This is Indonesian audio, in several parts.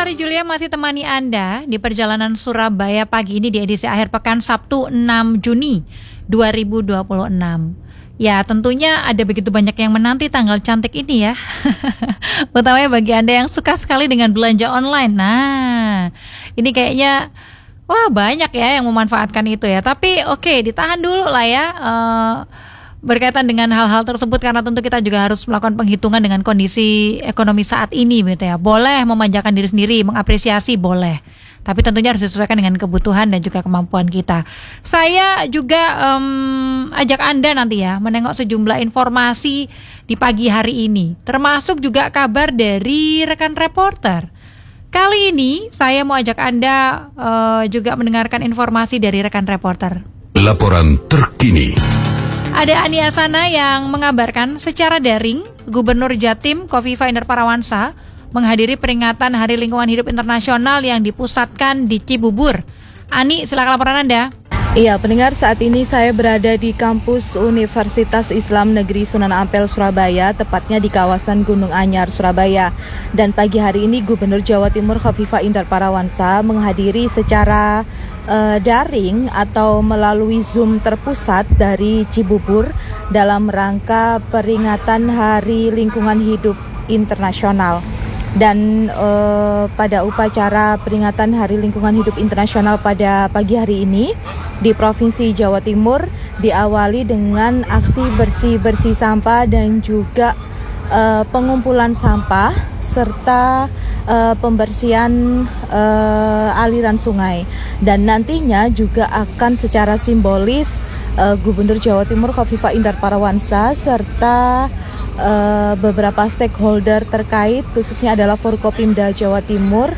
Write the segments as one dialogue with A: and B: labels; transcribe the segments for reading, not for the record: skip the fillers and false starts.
A: Lestari Julia masih temani Anda di perjalanan Surabaya pagi ini di edisi akhir pekan Sabtu 6 Juni 2026. Ya, tentunya ada begitu banyak yang menanti tanggal cantik ini ya. Utamanya bagi Anda yang suka sekali dengan belanja online. Nah, ini kayaknya wah banyak ya yang memanfaatkan itu ya. Tapi oke, ditahan dulu lah ya. Berkaitan dengan hal-hal tersebut karena tentu kita juga harus melakukan penghitungan dengan kondisi ekonomi saat ini gitu ya. Boleh memanjakan diri sendiri, mengapresiasi boleh. Tapi tentunya harus disesuaikan dengan kebutuhan dan juga kemampuan kita. Saya juga ajak Anda nanti ya menengok sejumlah informasi di pagi hari ini. Termasuk juga kabar dari rekan reporter. Kali ini saya mau ajak Anda juga mendengarkan informasi dari rekan reporter.
B: Laporan terkini.
A: Ada Ani Asana yang mengabarkan secara daring Gubernur Jatim Kofifa Indar Parawansa menghadiri peringatan Hari Lingkungan Hidup Internasional yang dipusatkan di Cibubur. Ani, silakan laporan Anda.
C: Iya, pendengar, saat ini saya berada di kampus Universitas Islam Negeri Sunan Ampel, Surabaya, tepatnya di kawasan Gunung Anyar, Surabaya. Dan pagi hari ini Gubernur Jawa Timur Kofifa Indar Parawansa menghadiri secara daring atau melalui Zoom terpusat dari Cibubur dalam rangka peringatan Hari Lingkungan Hidup Internasional. Dan pada upacara peringatan Hari Lingkungan Hidup Internasional pada pagi hari ini di Provinsi Jawa Timur diawali dengan aksi bersih-bersih sampah dan juga pengumpulan sampah serta pembersihan aliran sungai. Dan nantinya juga akan secara simbolis Gubernur Jawa Timur Kofifa Indar Parawansa serta beberapa stakeholder terkait, khususnya adalah Forkopimda Jawa Timur,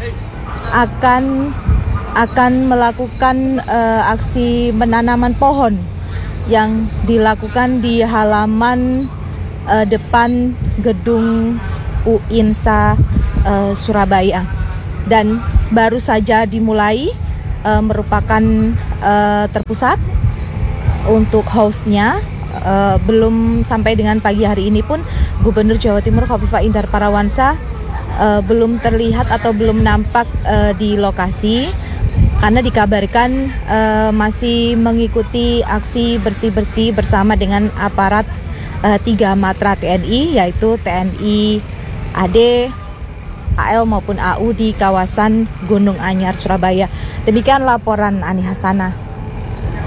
C: akan melakukan aksi penanaman pohon yang dilakukan di halaman depan gedung UINSA Surabaya. Dan baru saja dimulai, merupakan terpusat untuk hostnya. Belum sampai dengan pagi hari ini pun Gubernur Jawa Timur Kofifa Indar Parawansa belum terlihat atau belum nampak di lokasi, karena dikabarkan masih mengikuti aksi bersih-bersih bersama dengan aparat 3 matra TNI, yaitu TNI AD, AL maupun AU di kawasan Gunung Anyar, Surabaya. Demikian laporan Ani Hasana.